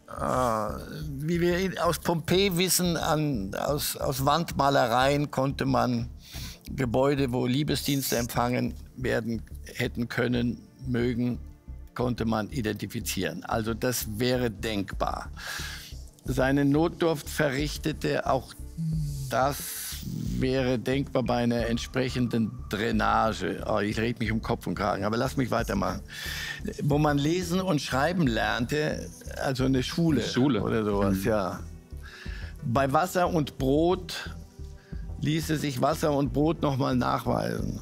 wie wir aus Pompeji wissen, aus Wandmalereien konnte man Gebäude, wo Liebesdienste empfangen werden hätten können, mögen, konnte man identifizieren. Also das wäre denkbar. Seine Notdurft verrichtete, auch das wäre denkbar bei einer entsprechenden Drainage. Oh, ich rede mich um Kopf und Kragen, aber lass mich weitermachen. Wo man lesen und schreiben lernte, also eine Schule oder sowas, ja. Bei Wasser und Brot ließe sich Wasser und Brot noch mal nachweisen.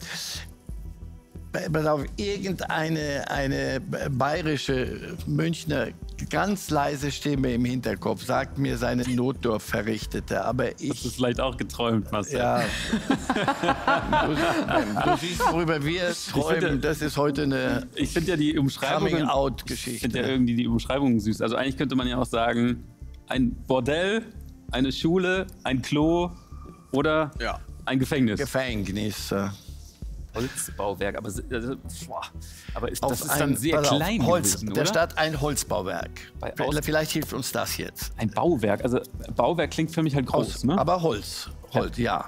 Pass auf, eine bayerische Münchner ganz leise Stimme im Hinterkopf sagt mir, seine Notdurft verrichtete, aber ich... Das ist vielleicht auch geträumt, Marcel. Ja. Du siehst, worüber wir träumen, das ist heute eine Ich finde ja die Umschreibungen... Coming-out-Geschichte. Ich finde ja irgendwie die Umschreibungen süß. Also eigentlich könnte man ja auch sagen, ein Bordell, eine Schule, ein Klo oder ein Gefängnis. Gefängnis. Holzbauwerk, aber das ist dann sehr klein gewesen, oder? Der Stadt ein Holzbauwerk. Vielleicht hilft uns das jetzt. Ein Bauwerk, also Bauwerk klingt für mich halt groß, ne? Aber Holz, ja.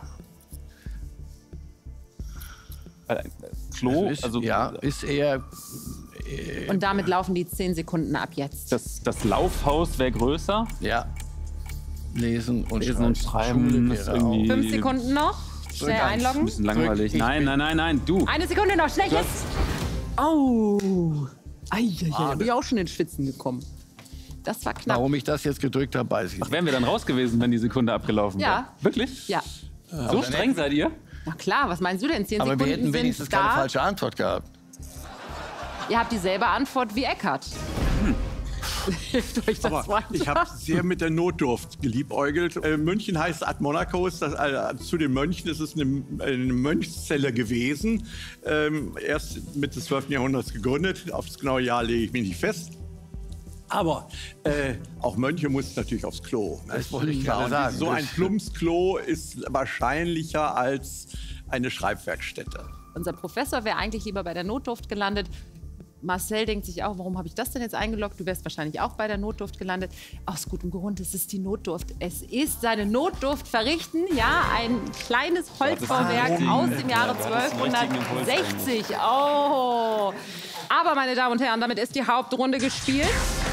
Klo, ist eher... Und damit laufen die 10 Sekunden ab jetzt. Das Laufhaus wäre größer. Ja. Lesen und Schreiben. 5 Sekunden noch. Schnell einloggen. Ein bisschen langweilig. Nein, du. Eine Sekunde noch, schnell jetzt. Oh. Da bin ich auch schon ins Schwitzen gekommen. Das war knapp. Warum ich das jetzt gedrückt habe, weiß ich nicht. Ach, wären wir dann raus gewesen, wenn die Sekunde abgelaufen wäre? Ja. Wirklich? Ja. So streng seid ihr? Na klar, was meinst du denn? 10 Sekunden Aber wir hätten wenigstens sind da. keine falsche Antwort gehabt. Ihr habt dieselbe Antwort wie Eckart. Hilft euch das weiter? Ich habe sehr mit der Notdurft geliebäugelt. München heißt Ad Monachos. Zu den Mönchen ist es eine Mönchszelle gewesen. Erst Mitte des 12. Jahrhunderts gegründet. Auf das genaue Jahr lege ich mich nicht fest. Aber auch Mönche mussten natürlich aufs Klo. Das wollte ich gerade sagen. So ein Plumpsklo ist wahrscheinlicher als eine Schreibwerkstätte. Unser Professor wäre eigentlich lieber bei der Notdurft gelandet. Marcel denkt sich auch, warum habe ich das denn jetzt eingeloggt? Du wärst wahrscheinlich auch bei der Notdurft gelandet. Aus gutem Grund, es ist die Notdurft. Es ist seine Notdurft verrichten. Ja, ein kleines Holzbauwerk aus dem Jahre 1260. Oh. Aber, meine Damen und Herren, damit ist die Hauptrunde gespielt.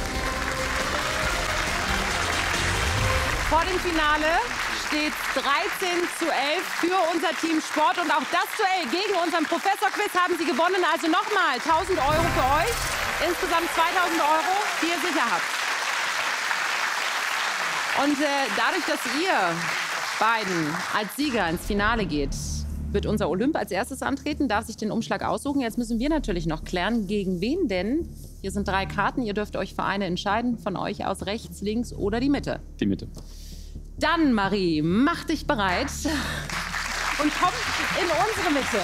Vor dem Finale steht 13:11 für unser Team Sport. Und auch das Duell gegen unseren Professor-Quiz haben Sie gewonnen. Also nochmal 1.000 € für euch. Insgesamt 2.000 €, die ihr sicher habt. Und dadurch, dass ihr beiden als Sieger ins Finale geht, wird unser Olymp als erstes antreten, darf sich den Umschlag aussuchen. Jetzt müssen wir natürlich noch klären, gegen wen denn. Hier sind 3 Karten. Ihr dürft euch für eine entscheiden. Von euch aus rechts, links oder die Mitte. Die Mitte. Dann, Marie, mach dich bereit und komm in unsere Mitte.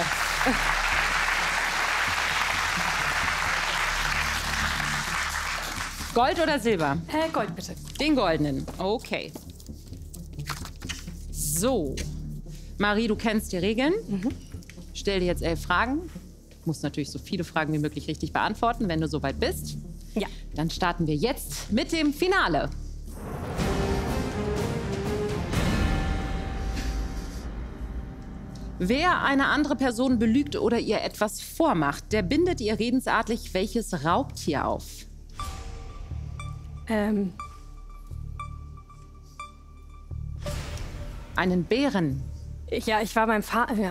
Gold oder Silber? Gold, bitte. Den goldenen. Okay. So. Marie, du kennst die Regeln. Stell dir jetzt 11 Fragen. Du musst natürlich so viele Fragen wie möglich richtig beantworten, wenn du soweit bist. Ja. Dann starten wir jetzt mit dem Finale. Wer eine andere Person belügt oder ihr etwas vormacht, der bindet ihr redensartlich welches Raubtier auf? Einen Bären. Ja, ich war beim Vater. Ja.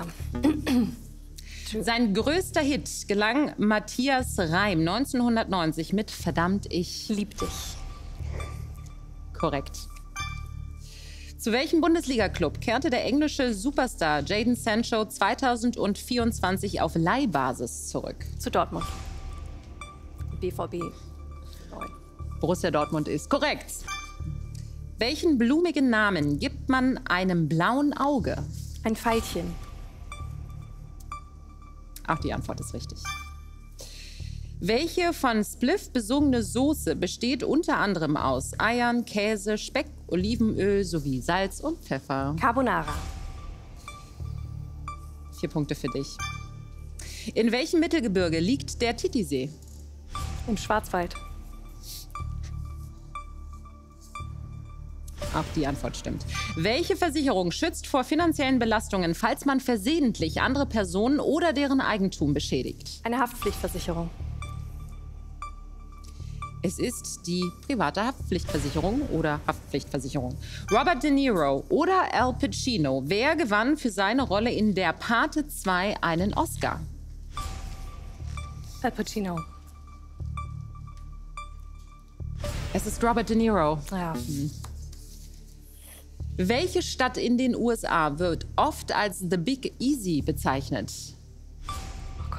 Sein größter Hit gelang Matthias Reim 1990 mit Verdammt, ich Lieb dich. Korrekt. Zu welchem Bundesliga-Club kehrte der englische Superstar Jadon Sancho 2024 auf Leihbasis zurück? Zu Dortmund. BVB. Borussia Dortmund ist korrekt. Welchen blumigen Namen gibt man einem blauen Auge? Ein Veilchen. Auch die Antwort ist richtig. Welche von Spliff besungene Soße besteht unter anderem aus Eiern, Käse, Speck, Olivenöl sowie Salz und Pfeffer? Carbonara. 4 Punkte für dich. In welchem Mittelgebirge liegt der Titisee? Im Schwarzwald. Auch die Antwort stimmt. Welche Versicherung schützt vor finanziellen Belastungen, falls man versehentlich andere Personen oder deren Eigentum beschädigt? Eine Haftpflichtversicherung. Es ist die private Haftpflichtversicherung oder Haftpflichtversicherung. Robert De Niro oder Al Pacino. Wer gewann für seine Rolle in Der Pate 2 einen Oscar? Al Pacino. Es ist Robert De Niro. Ja. Welche Stadt in den USA wird oft als The Big Easy bezeichnet? Oh Gott.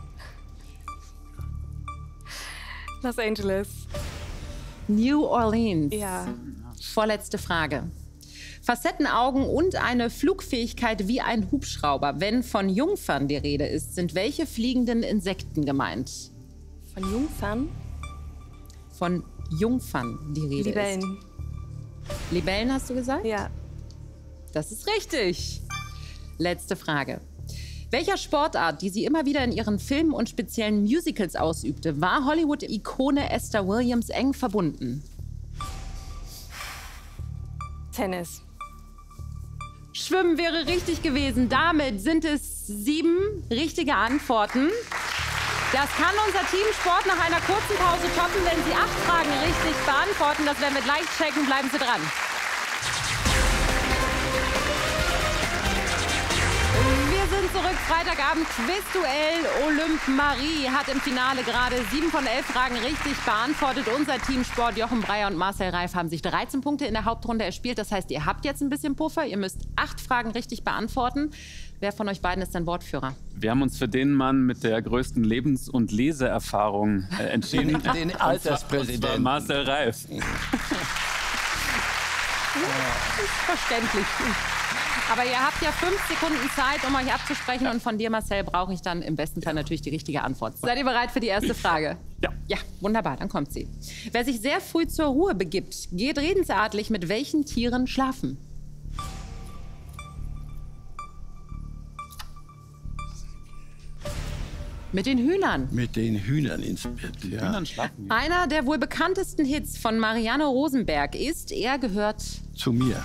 Los Angeles. New Orleans. Ja. Vorletzte Frage. Facettenaugen und eine Flugfähigkeit wie ein Hubschrauber. Wenn von Jungfern die Rede ist, sind welche fliegenden Insekten gemeint? Von Jungfern? Von Jungfern die Rede Libellen. ist. Libellen hast du gesagt? Ja. Das ist richtig. Letzte Frage. Welcher Sportart, die sie immer wieder in ihren Filmen und speziellen Musicals ausübte, war Hollywood-Ikone Esther Williams eng verbunden? Tennis. Schwimmen wäre richtig gewesen. Damit sind es 7 richtige Antworten. Das kann unser Team Sport nach einer kurzen Pause toppen, wenn sie 8 Fragen richtig beantworten. Das werden wir gleich checken. Bleiben Sie dran. Wir sind zurück. Freitagabend Quizduell. Olymp Marie hat im Finale gerade 7 von 11 Fragen richtig beantwortet. Unser Team Sport, Jochen Breyer und Marcel Reif, haben sich 13 Punkte in der Hauptrunde erspielt. Das heißt, ihr habt jetzt ein bisschen Puffer. Ihr müsst 8 Fragen richtig beantworten. Wer von euch beiden ist dein Wortführer? Wir haben uns für den Mann mit der größten Lebens- und Leseerfahrung entschieden. Den Alterspräsidenten. Marcel Reif. Verständlich. Aber ihr habt ja 5 Sekunden Zeit, um euch abzusprechen. Und von dir, Marcel, brauche ich dann im besten Fall natürlich die richtige Antwort. Seid ihr bereit für die erste Frage? Ja. Ja, wunderbar, dann kommt sie. Wer sich sehr früh zur Ruhe begibt, geht redensartlich mit welchen Tieren schlafen? Mit den Hühnern. Mit den Hühnern ins Bett, ja. Hühnern schlafen. Einer der wohl bekanntesten Hits von Marianne Rosenberg ist Er gehört... Zu mir.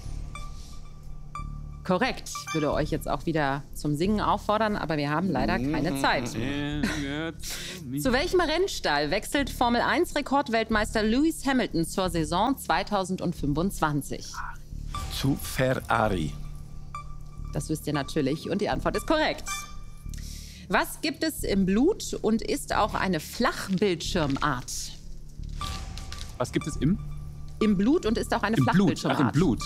Korrekt. Ich würde euch jetzt auch wieder zum Singen auffordern, aber wir haben leider keine Zeit. Zu welchem Rennstall wechselt Formel-1-Rekordweltmeister Lewis Hamilton zur Saison 2025? Zu Ferrari. Das wisst ihr natürlich und die Antwort ist korrekt. Was gibt es im Blut und ist auch eine Flachbildschirmart? Was gibt es im? Im Blut und ist auch eine Im Blut. Flachbildschirmart. Ach, im Blut.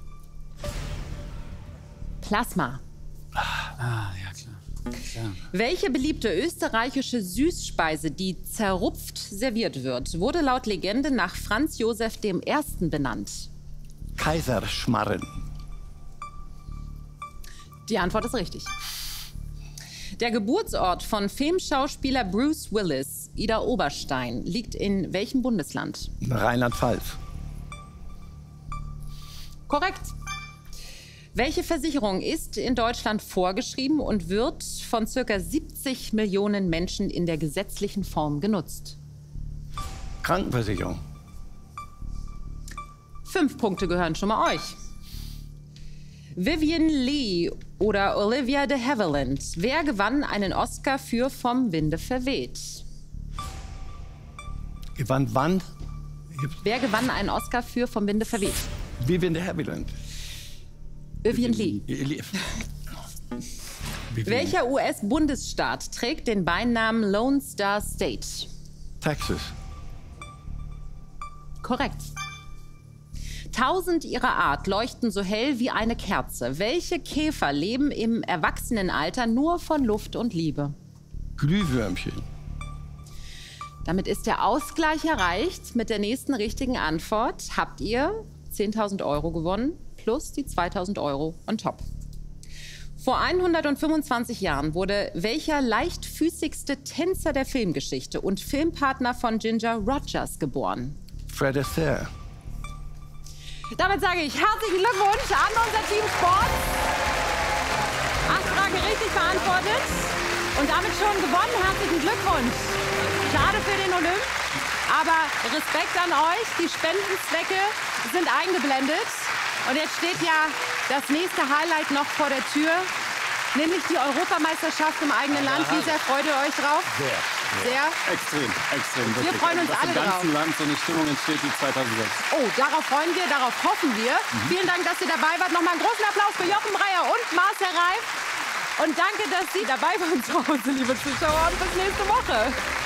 Plasma. Ah, ja, klar. Welche beliebte österreichische Süßspeise, die zerrupft serviert wird, wurde laut Legende nach Franz Josef I. benannt? Kaiserschmarren. Die Antwort ist richtig. Der Geburtsort von Filmschauspieler Bruce Willis, Ida Oberstein, liegt in welchem Bundesland? Rheinland-Pfalz. Korrekt. Welche Versicherung ist in Deutschland vorgeschrieben und wird von ca. 70 Millionen Menschen in der gesetzlichen Form genutzt? Krankenversicherung. 5 Punkte gehören schon mal euch. Vivian Lee oder Olivia de Havilland. Wer gewann einen Oscar für Vom Winde verweht? Gewann wann? Wer gewann einen Oscar für Vom Winde verweht? Vivian de Havilland. Vivian Lee. Welcher US-Bundesstaat trägt den Beinamen Lone Star State? Texas. Korrekt. 1000 ihrer Art leuchten so hell wie eine Kerze. Welche Käfer leben im Erwachsenenalter nur von Luft und Liebe? Glühwürmchen. Damit ist der Ausgleich erreicht. Mit der nächsten richtigen Antwort habt ihr 10.000 € gewonnen plus die 2.000 € on top. Vor 125 Jahren wurde welcher leichtfüßigste Tänzer der Filmgeschichte und Filmpartner von Ginger Rogers geboren? Fred Astaire. Damit sage ich herzlichen Glückwunsch an unser Team Sport. 8 Fragen richtig beantwortet und damit schon gewonnen. Herzlichen Glückwunsch. Schade für den Olymp, Aber Respekt an euch. Die Spendenzwecke sind eingeblendet. Und jetzt steht ja das nächste Highlight noch vor der Tür. Nämlich die Europameisterschaft im eigenen Land. Wie sehr freut ihr euch drauf? Sehr. Extrem, extrem. Wir freuen uns alle drauf. Dass im ganzen Land so eine Stimmung entsteht wie 2006. Oh, darauf freuen wir, darauf hoffen wir. Vielen Dank, dass ihr dabei wart. Nochmal einen großen Applaus für Jochen Breyer und Marcel Reif. Und danke, dass Sie dabei waren zu Hause, liebe Zuschauer. Und bis nächste Woche.